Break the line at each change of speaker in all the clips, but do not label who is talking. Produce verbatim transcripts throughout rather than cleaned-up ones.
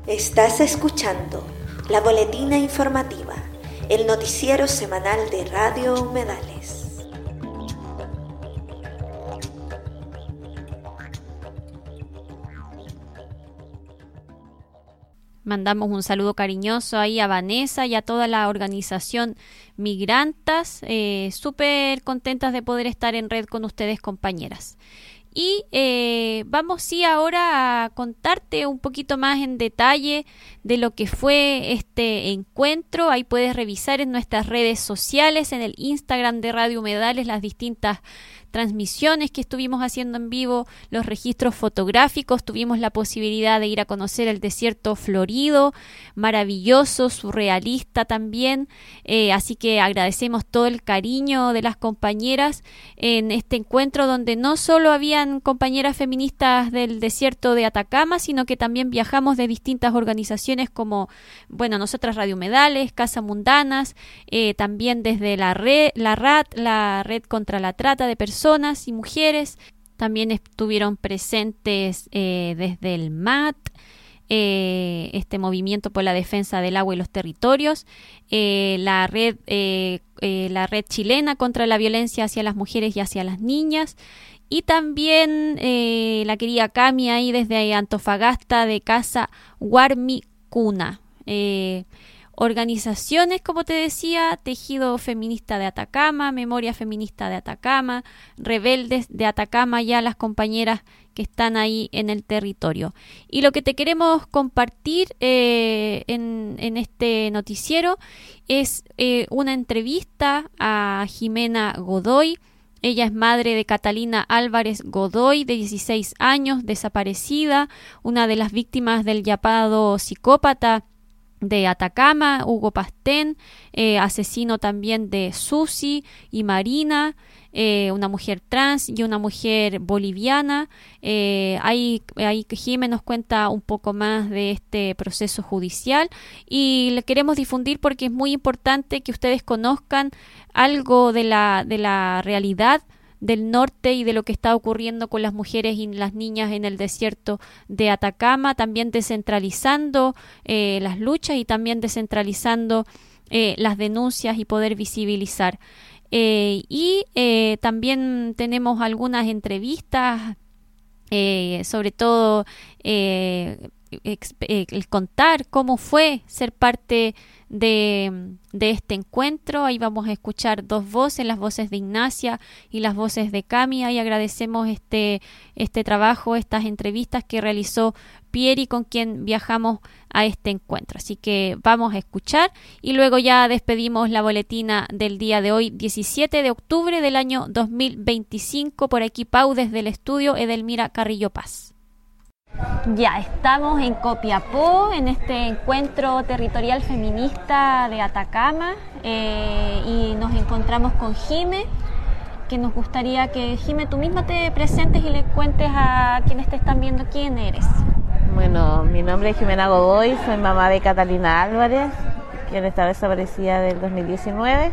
Estás escuchando la Boletina Informativa, el noticiero semanal de Radio Humedales.
Mandamos un saludo cariñoso ahí a Vanessa y a toda la organización Migrantas, eh, súper contentas de poder estar en red con ustedes, compañeras. Y eh, vamos sí ahora a contarte un poquito más en detalle de lo que fue este encuentro. Ahí puedes revisar en nuestras redes sociales, en el Instagram de Radio Humedales, las distintas transmisiones que estuvimos haciendo en vivo, los registros fotográficos. Tuvimos la posibilidad de ir a conocer el desierto florido, maravilloso, surrealista también, eh, así que agradecemos todo el cariño de las compañeras en este encuentro, donde no solo habían compañeras feministas del desierto de Atacama, sino que también viajamos de distintas organizaciones como, bueno, nosotras Radio Humedales, Casa Mundanas, eh, también desde la red, la R A T, la Red contra la Trata de Personas personas y mujeres. También estuvieron presentes eh, desde el M A T, eh, este movimiento por la defensa del agua y los territorios, eh, la red eh, eh, la red chilena contra la violencia hacia las mujeres y hacia las niñas, y también eh, la querida Cami ahí desde Antofagasta, de Casa Guarmi Cuna. eh, Organizaciones, como te decía, Tejido Feminista de Atacama, Memoria Feminista de Atacama, Rebeldes de Atacama, ya las compañeras que están ahí en el territorio. Y lo que te queremos compartir eh, en, en este noticiero es eh, una entrevista a Jimena Godoy. Ella es madre de Catalina Álvarez Godoy, de dieciséis años, desaparecida, una de las víctimas del llamado psicópata de Atacama, Hugo Pastén, eh, asesino también de Susi y Marina, eh, una mujer trans y una mujer boliviana. Eh, ahí, ahí Jimé nos cuenta un poco más de este proceso judicial y le queremos difundir porque es muy importante que ustedes conozcan algo de la, de la realidad del norte y de lo que está ocurriendo con las mujeres y las niñas en el desierto de Atacama, también descentralizando eh, las luchas y también descentralizando eh, las denuncias y poder visibilizar. Eh, y eh, también tenemos algunas entrevistas, eh, sobre todo eh, ex, eh, el contar cómo fue ser parte de, de este encuentro. Ahí vamos a escuchar dos voces, las voces de Ignacia y las voces de Cami. Ahí agradecemos este, este trabajo, estas entrevistas que realizó Pieri, con quien viajamos a este encuentro. Así que vamos a escuchar y luego ya despedimos la boletina del día de hoy, diecisiete de octubre del año dos mil veinticinco. Por aquí Pau desde el estudio Edelmira Carrillo Paz. Ya estamos en Copiapó, en este encuentro territorial feminista de Atacama, eh, y nos encontramos con Jime, que nos gustaría que, Jime, tú misma te presentes y le cuentes a quienes te están viendo quién eres.
Bueno, mi nombre es Jimena Godoy, soy mamá de Catalina Álvarez, quien está desaparecida del dos mil diecinueve,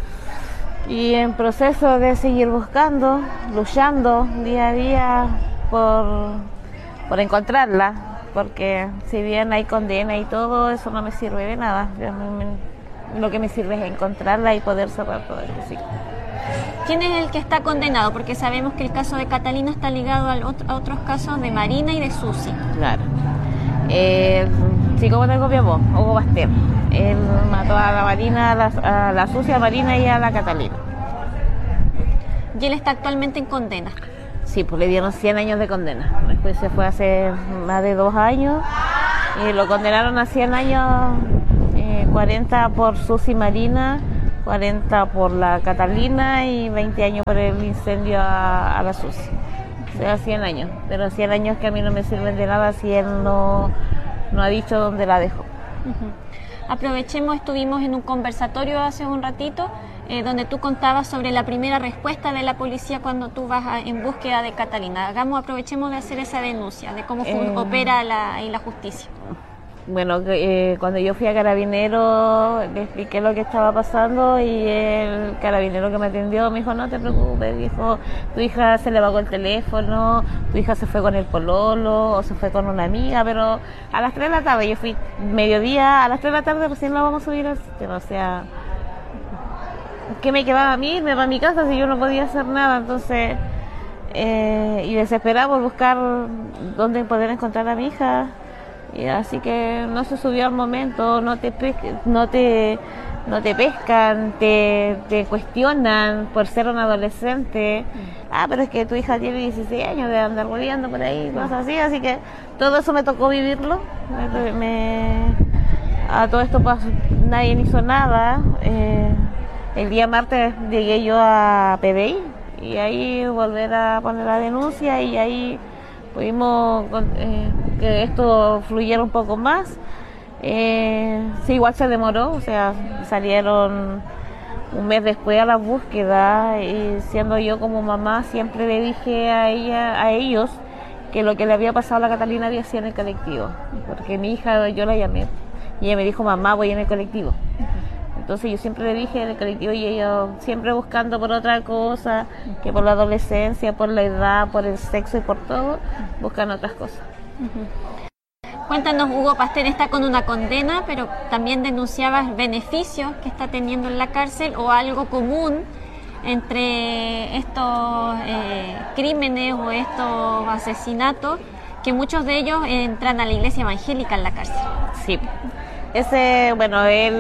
y en proceso de seguir buscando, luchando día a día por... por encontrarla, porque si bien hay condena y todo, eso no me sirve de nada. Me, lo que me sirve es encontrarla y poder cerrar todo este ciclo.
¿Quién es el que está condenado? Porque sabemos que el caso de Catalina está ligado al otro, a otros casos de Marina y de Susi.
Claro. El psicópata de Copiapó, Hugo Pastén, él mató a la Marina, a la, a la Susi, a Marina y a la Catalina.
¿Y él está actualmente en condena?
Sí, pues le dieron cien años de condena. Después se fue hace más de dos años y lo condenaron a cien años, eh, cuarenta por Susi Marina, cuarenta por la Catalina y veinte años por el incendio a, a la Susi. O sea, cien años. Pero cien años que a mí no me sirven de nada si él no, no ha dicho dónde la dejó.
Uh-huh. Aprovechemos, estuvimos en un conversatorio hace un ratito, Eh, donde tú contabas sobre la primera respuesta de la policía cuando tú vas a, en búsqueda de Catalina. Hagamos, aprovechemos de hacer esa denuncia de cómo eh, opera la, la justicia.
bueno, eh, cuando yo fui a Carabinero le expliqué lo que estaba pasando y el carabinero que me atendió me dijo, no te preocupes, dijo, tu hija se le apagó el teléfono, tu hija se fue con el pololo o se fue con una amiga, pero a las tres de la tarde, yo fui mediodía, a las tres de la tarde recién la vamos a subir al sistema, o sea, ¿qué me quedaba a mí? Irme para mi casa si yo no podía hacer nada, entonces, eh, y desesperada por buscar dónde poder encontrar a mi hija. Y así que no se subió al momento, no te pe- no te no te pescan, te, te cuestionan por ser un adolescente. Ah, pero es que tu hija tiene dieciséis años de andar volviendo por ahí, cosas así, así que todo eso me tocó vivirlo. Me, me, a todo esto pasó, nadie hizo nada. Eh, el día martes llegué yo a P D I y ahí volver a poner la denuncia y ahí pudimos eh, que esto fluyera un poco más. Eh, sí, igual se demoró, o sea, salieron un mes después a la búsqueda y siendo yo como mamá siempre le dije a ella, a ellos que lo que le había pasado a la Catalina había sido en el colectivo, porque mi hija yo la llamé y ella me dijo, mamá, voy en el colectivo. Entonces yo siempre le dije en el colectivo y ellos siempre buscando por otra cosa, que por la adolescencia, por la edad, por el sexo y por todo, buscan otras cosas.
Uh-huh. Cuéntanos, Hugo Pastén está con una condena, pero también denunciabas beneficios que está teniendo en la cárcel o algo común entre estos eh, crímenes o estos asesinatos, que muchos de ellos entran a la iglesia evangélica en la cárcel.
Sí. Ese, bueno,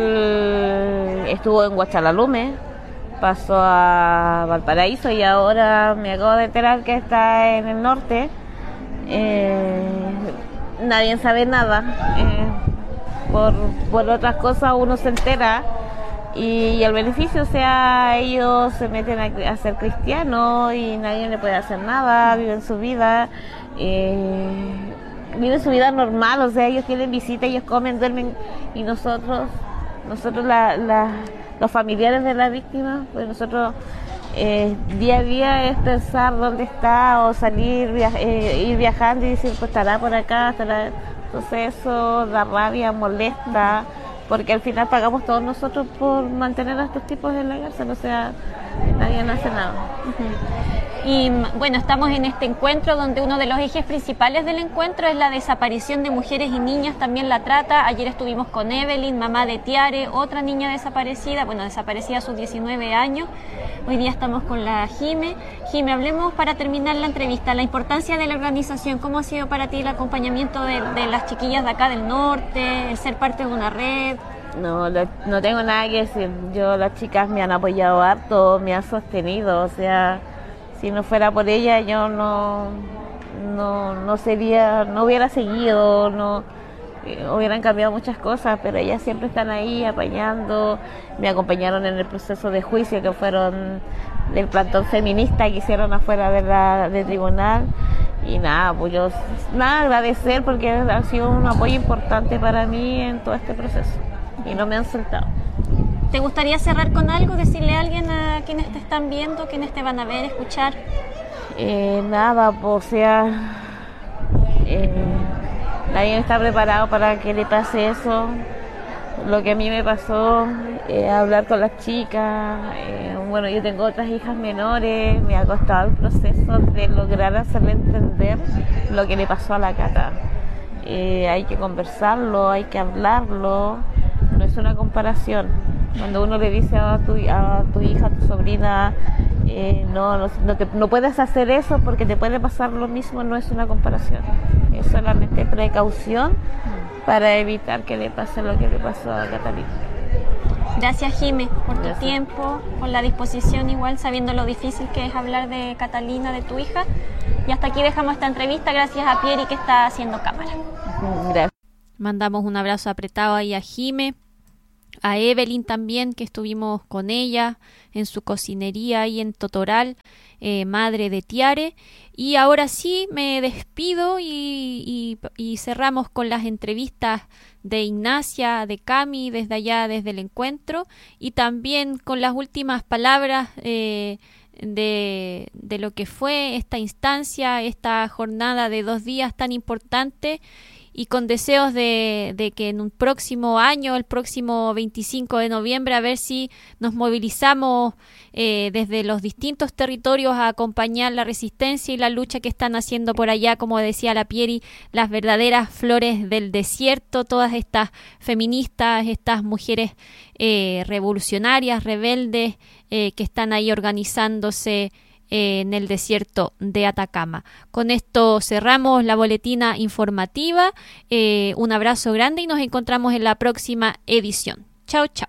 él estuvo en Huachalalume, pasó a Valparaíso y ahora me acabo de enterar que está en el norte. Eh, nadie sabe nada. Eh, por, por otras cosas uno se entera y, y el beneficio, o sea, ellos se meten a, a ser cristianos y nadie le puede hacer nada, viven su vida. Eh, viven su vida normal, o sea, ellos tienen visita, ellos comen, duermen y nosotros, nosotros la, la, los familiares de la víctima, pues nosotros eh, día a día es pensar dónde está o salir, via- eh, ir viajando y decir, pues estará por acá, estará, entonces eso da rabia, molesta, porque al final pagamos todos nosotros por mantener a estos tipos en la cárcel, o sea, nadie hace nada.
Uh-huh. Y bueno, estamos en este encuentro donde uno de los ejes principales del encuentro es la desaparición de mujeres y niñas, también la trata. Ayer estuvimos con Evelyn, mamá de Tiare, otra niña desaparecida, bueno, desaparecida a sus diecinueve años. Hoy día estamos con la Jime. Jime, hablemos para terminar la entrevista, la importancia de la organización. ¿Cómo ha sido para ti el acompañamiento de, de las chiquillas de acá del norte, el ser parte de una red?
No, lo, no tengo nada que decir. Yo, las chicas me han apoyado harto, me han sostenido, o sea, si no fuera por ella yo no no no sería, no hubiera seguido, no eh, hubieran cambiado muchas cosas, pero ellas siempre están ahí apañando, me acompañaron en el proceso de juicio que fueron del plantón feminista que hicieron afuera de la del tribunal y nada, pues yo nada agradecer porque ha sido un apoyo importante para mí en todo este proceso y no me han soltado.
¿Te gustaría cerrar con algo? ¿Decirle a alguien, a quienes te están viendo, quienes te van a ver, escuchar?
Eh, nada, pues, o sea, eh, nadie está preparado para que le pase eso. Lo que a mí me pasó, eh, hablar con las chicas, eh, bueno, yo tengo otras hijas menores, me ha costado el proceso de lograr hacerle entender lo que le pasó a la Cata. Eh, hay que conversarlo, hay que hablarlo, no es una comparación. Cuando uno le dice a tu, a tu hija, a tu sobrina, eh, no, no, no, te, no puedes hacer eso porque te puede pasar lo mismo, no es una comparación. Es solamente precaución para evitar que le pase lo que le pasó a Catalina.
Gracias, Jime, por tu
Gracias.
tiempo, por la disposición igual, sabiendo lo difícil que es hablar de Catalina, de tu hija. Y hasta aquí dejamos esta entrevista, gracias a Pieri que está haciendo cámara.
Gracias.
Mandamos un abrazo apretado ahí a Jime, a Evelyn también, que estuvimos con ella en su cocinería ahí en Totoral, eh, madre de Tiare. Y ahora sí me despido y, y, y cerramos con las entrevistas de Ignacia, de Cami, desde allá, desde el encuentro, y también con las últimas palabras eh, de, de lo que fue esta instancia, esta jornada de dos días tan importante. y con deseos de, de que en un próximo año, el próximo veinticinco de noviembre, a ver si nos movilizamos eh, desde los distintos territorios a acompañar la resistencia y la lucha que están haciendo por allá, como decía la Pieri, las verdaderas flores del desierto, todas estas feministas, estas mujeres eh, revolucionarias, rebeldes, eh, que están ahí organizándose en el desierto de Atacama. Con esto cerramos la boletina informativa. Eh, un abrazo grande y nos encontramos en la próxima edición. Chao, chao.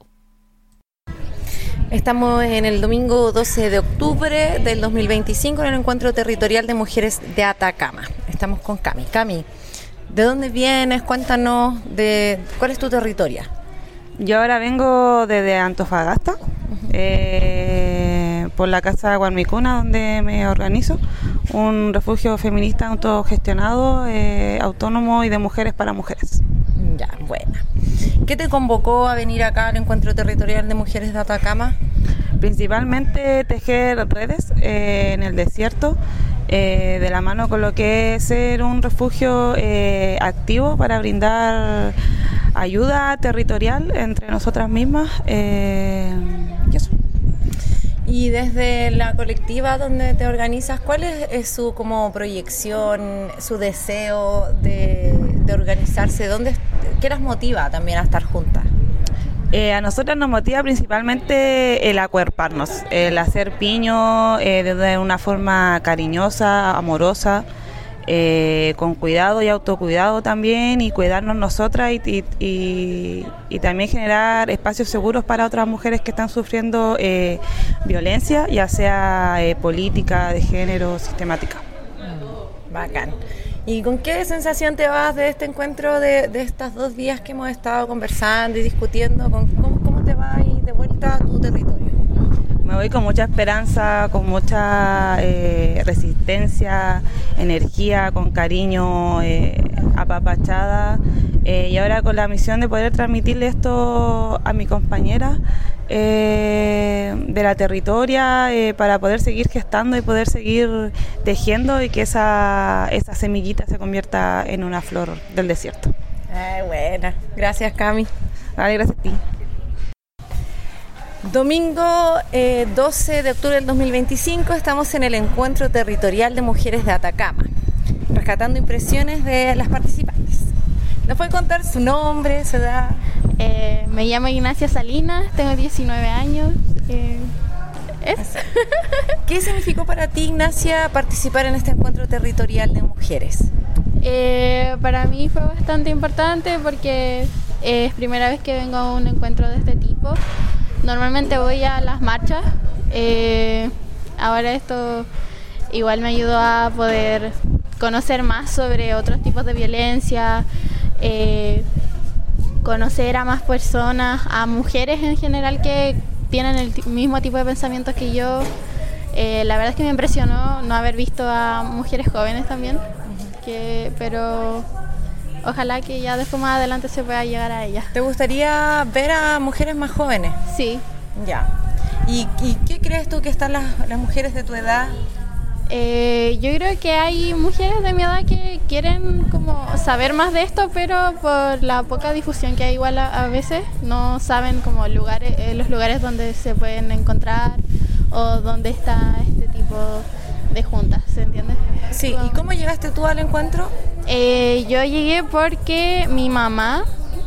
Estamos en el domingo doce de octubre del dos mil veinticinco en el Encuentro Territorial de Mujeres de Atacama. Estamos con Cami. Cami, ¿de dónde vienes? Cuéntanos de cuál es tu territorio.
Yo ahora vengo desde Antofagasta, uh-huh. eh, por la Casa Guarmicuna, donde me organizo, un refugio feminista autogestionado, eh, autónomo y de mujeres para mujeres.
Ya, buena. ¿Qué te convocó a venir acá al Encuentro Territorial de Mujeres de Atacama?
Principalmente tejer redes eh, en el desierto, eh, de la mano con lo que es ser un refugio eh, activo para brindar ayuda territorial entre nosotras mismas. Eh, y eso.
Y desde la colectiva donde te organizas, ¿cuál es, es su como proyección, su deseo de, de organizarse? ¿Dónde, ¿Qué las motiva también a estar juntas?
Eh, a nosotras nos motiva principalmente el acuerparnos, el hacer piño eh, de una forma cariñosa, amorosa, eh, con cuidado y autocuidado también, y cuidarnos nosotras y, y, y, y también generar espacios seguros para otras mujeres que están sufriendo eh, violencia, ya sea eh, política, de género, sistemática.
Bacán. ¿Y con qué sensación te vas de este encuentro, de, de estos dos días que hemos estado conversando y discutiendo? Con, ¿cómo, ¿Cómo te vas ahí de vuelta a tu territorio?
Me voy con mucha esperanza, con mucha eh, resistencia, energía, con cariño, eh, apapachada, eh, y ahora con la misión de poder transmitirle esto a mi compañera eh, de la territoria, eh, para poder seguir gestando y poder seguir tejiendo y que esa, esa semillita se convierta en una flor del desierto.
Ay, buena. Gracias, Cami.
Vale, gracias a ti.
Domingo eh, doce de octubre del dos mil veinticinco estamos en el Encuentro Territorial de Mujeres de Atacama, rescatando impresiones de las participantes. ¿Nos puede contar su nombre, su edad?
Eh, me llamo Ignacia Salinas, tengo diecinueve años. Eh, ¿es?
¿Qué significó para ti, Ignacia, participar en este Encuentro Territorial de Mujeres?
Eh, para mí fue bastante importante porque es primera vez que vengo a un encuentro de este tipo. Normalmente voy a las marchas, eh, ahora esto igual me ayudó a poder conocer más sobre otros tipos de violencia, eh, conocer a más personas, a mujeres en general que tienen el t- mismo tipo de pensamientos que yo. Eh, la verdad es que me impresionó no haber visto a mujeres jóvenes también, que, pero ojalá que ya después más adelante se pueda llegar a ellas.
¿Te gustaría ver a mujeres más jóvenes?
Sí.
Ya. ¿Y, y qué crees tú que están las, las mujeres de tu edad?
Eh, yo creo que hay mujeres de mi edad que quieren como saber más de esto, pero por la poca difusión que hay igual a, a veces no saben como lugares, eh, los lugares donde se pueden encontrar o dónde está este tipo de juntas, ¿se entiende?
Sí. ¿Y cómo llegaste tú al encuentro?
Eh, yo llegué porque mi mamá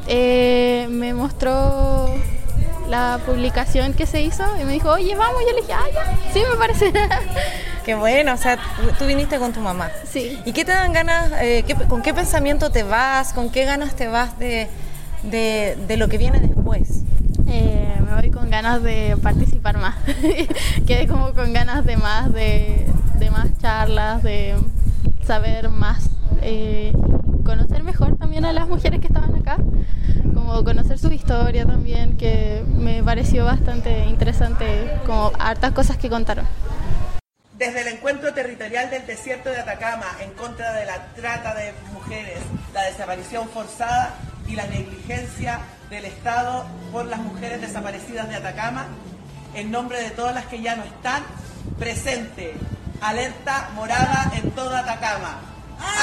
eh, me mostró la publicación que se hizo y me dijo, oye, vamos. Yo le dije, ah, ya, sí, me parece.
Qué bueno, o sea, tú viniste con tu mamá.
Sí.
¿Y qué te dan ganas, eh, qué, con qué pensamiento te vas, con qué ganas te vas de, de, de lo que viene después?
Eh, me voy con ganas de participar más. Quedé como con ganas de más, de, de más charlas, de saber más, eh, conocer mejor también a las mujeres que estaban acá, como conocer su historia también, que me pareció bastante interesante, como hartas cosas que contaron.
Desde el Encuentro Territorial del Desierto de Atacama en contra de la trata de mujeres, la desaparición forzada y la negligencia del Estado por las mujeres desaparecidas de Atacama, en nombre de todas las que ya no están, presente, alerta morada en toda Atacama.